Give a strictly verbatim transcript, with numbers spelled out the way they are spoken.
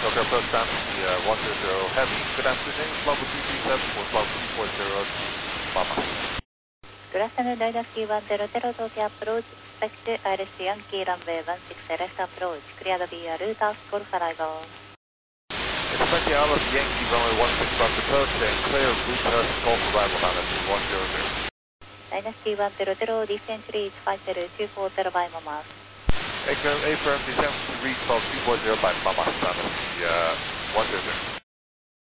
Tokyo Approach Dynasty uh, one zero zero Heavy. Good afternoon. Flight two three seven for Flight two four zero Mama. Good afternoon, Dynasty one zero zero Tokyo Approach. Expect I R S Yankee runway one six left approach. Clear the B R route of Golf arrival. Expect the I R S Yankee runway one six left approach and clear route of Golf arrival Dynasty one zero zero. Dynasty one zero zero, descent to reach five zero two four zero by Mama. A firm, descent to reach five two four zero by Mama Dynasty uh, one zero zero.